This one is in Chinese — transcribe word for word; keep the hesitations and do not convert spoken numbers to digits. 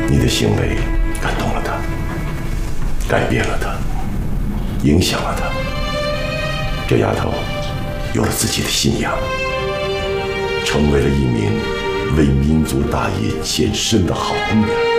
你的行为感动了他，改变了他，影响了他。这丫头有了自己的信仰，成为了一名为民族大业献身的好姑娘。